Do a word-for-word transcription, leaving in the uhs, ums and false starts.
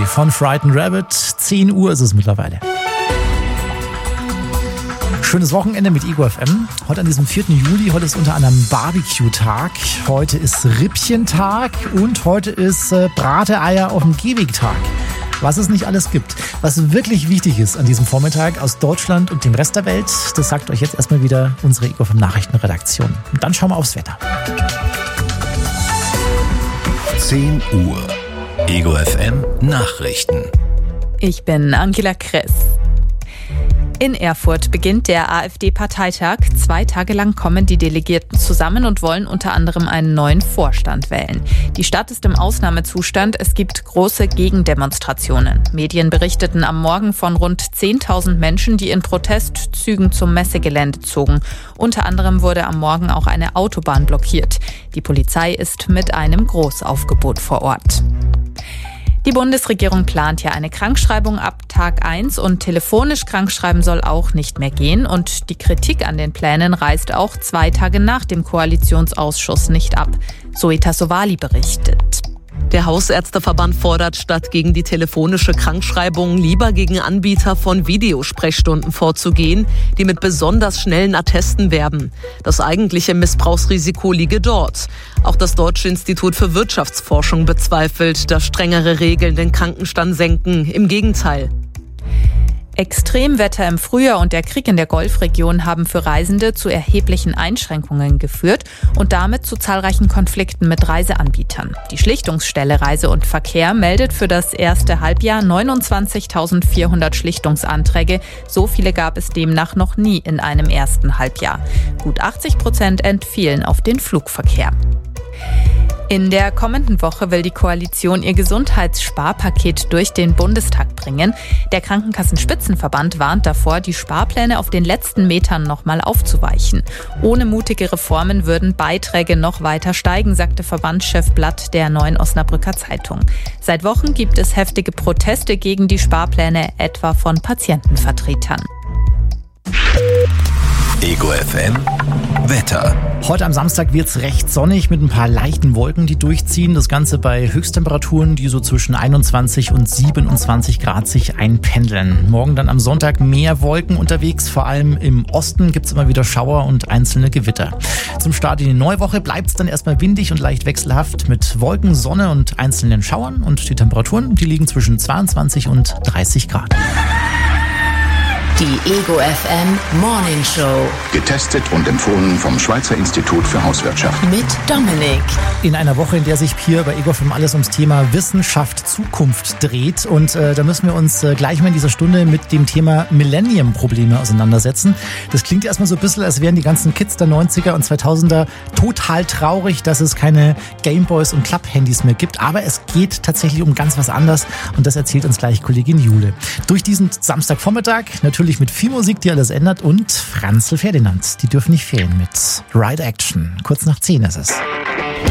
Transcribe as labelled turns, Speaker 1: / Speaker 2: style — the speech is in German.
Speaker 1: von Frightened Rabbit. zehn Uhr ist es mittlerweile. Schönes Wochenende mit Ego F M. Heute an diesem vierten Juli. Heute ist unter anderem Barbecue-Tag. Heute ist Rippchentag und heute ist äh, Brateeier auf dem Gehweg-Tag. Was es nicht alles gibt. Was wirklich wichtig ist an diesem Vormittag aus Deutschland und dem Rest der Welt, das sagt euch jetzt erstmal wieder unsere Ego F M Nachrichtenredaktion. Und dann schauen wir aufs Wetter.
Speaker 2: zehn Uhr. Ego F M Nachrichten.
Speaker 3: Ich bin Angela Kress. In Erfurt beginnt der AfD-Parteitag. Zwei Tage lang kommen die Delegierten zusammen und wollen unter anderem einen neuen Vorstand wählen. Die Stadt ist im Ausnahmezustand. Es gibt große Gegendemonstrationen. Medien berichteten am Morgen von rund zehntausend Menschen, die in Protestzügen zum Messegelände zogen. Unter anderem wurde am Morgen auch eine Autobahn blockiert. Die Polizei ist mit einem Großaufgebot vor Ort. Die Bundesregierung plant ja eine Krankschreibung ab Tag eins und telefonisch krankschreiben soll auch nicht mehr gehen. Und die Kritik an den Plänen reißt auch zwei Tage nach dem Koalitionsausschuss nicht ab. Zoe Tassovali berichtet.
Speaker 4: Der Hausärzteverband fordert, statt gegen die telefonische Krankschreibung lieber gegen Anbieter von Videosprechstunden vorzugehen, die mit besonders schnellen Attesten werben. Das eigentliche Missbrauchsrisiko liege dort. Auch das Deutsche Institut für Wirtschaftsforschung bezweifelt, dass strengere Regeln den Krankenstand senken. Im Gegenteil.
Speaker 3: Extremwetter im Frühjahr und der Krieg in der Golfregion haben für Reisende zu erheblichen Einschränkungen geführt und damit zu zahlreichen Konflikten mit Reiseanbietern. Die Schlichtungsstelle Reise und Verkehr meldet für das erste Halbjahr neunundzwanzigtausendvierhundert Schlichtungsanträge. So viele gab es demnach noch nie in einem ersten Halbjahr. Gut achtzig Prozent entfielen auf den Flugverkehr. In der kommenden Woche will die Koalition ihr Gesundheitssparpaket durch den Bundestag bringen. Der Krankenkassenspitzenverband warnt davor, die Sparpläne auf den letzten Metern nochmal aufzuweichen. Ohne mutige Reformen würden Beiträge noch weiter steigen, sagte Verbandschef Blatt der Neuen Osnabrücker Zeitung. Seit Wochen gibt es heftige Proteste gegen die Sparpläne, etwa von Patientenvertretern.
Speaker 2: Ego F M Wetter.
Speaker 1: Heute am Samstag wird es recht sonnig mit ein paar leichten Wolken, die durchziehen. Das Ganze bei Höchsttemperaturen, die so zwischen einundzwanzig und siebenundzwanzig Grad sich einpendeln. Morgen dann am Sonntag mehr Wolken unterwegs. Vor allem im Osten gibt es immer wieder Schauer und einzelne Gewitter. Zum Start in die neue Woche bleibt es dann erstmal windig und leicht wechselhaft mit Wolken, Sonne und einzelnen Schauern. Und die Temperaturen, die liegen zwischen zweiundzwanzig und dreißig Grad.
Speaker 5: Die Ego F M Morning Show.
Speaker 6: Getestet und empfohlen vom Schweizer Institut für Hauswirtschaft.
Speaker 5: Mit Dominik.
Speaker 1: In einer Woche, in der sich hier bei Ego F M alles ums Thema Wissenschaft, Zukunft dreht. Und äh, da müssen wir uns äh, gleich mal in dieser Stunde mit dem Thema Millennium-Probleme auseinandersetzen. Das klingt erstmal so ein bisschen, als wären die ganzen Kids der neunziger und zweitausender total traurig, dass es keine Gameboys und Club-Handys mehr gibt. Aber es geht tatsächlich um ganz was anderes. Und das erzählt uns gleich Kollegin Jule. Durch diesen Samstagvormittag natürlich mit viel Musik, die alles ändert, und Franzl Ferdinand. Die dürfen nicht fehlen mit Ride Action. Kurz nach zehn ist es.